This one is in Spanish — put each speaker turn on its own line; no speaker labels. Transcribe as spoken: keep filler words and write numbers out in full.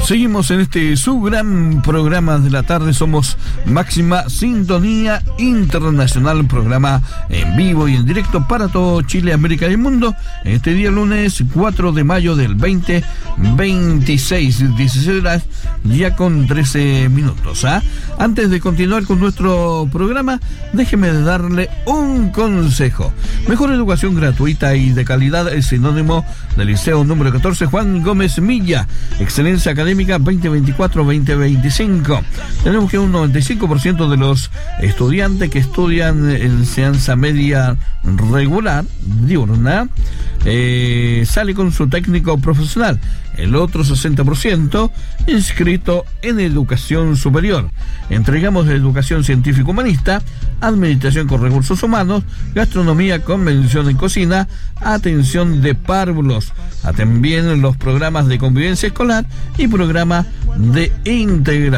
Seguimos en este su gran programa de la tarde. Somos Máxima Sintonía Internacional, programa en vivo y en directo para todo Chile, América y el mundo. Este día lunes cuatro de mayo del veinte veintiséis, dieciséis horas ya con trece minutos. ¿ah? Antes de continuar con nuestro programa, déjeme darle un consejo. Mejor educación gratuita y de calidad es sinónimo del Liceo número catorce Juan Gómez Milla. Excelencia académica veinte veinticuatro veinte veinticinco. Tenemos que un noventa y cinco por ciento de los estudiantes que estudian enseñanza media regular, diurna, eh, sale con su técnico profesional. El otro sesenta por ciento inscrito en educación superior. Entregamos educación científico-humanista, administración con recursos humanos, gastronomía con mención en cocina, atención de párvulos, también los programas de convivencia escolar y programa de integración.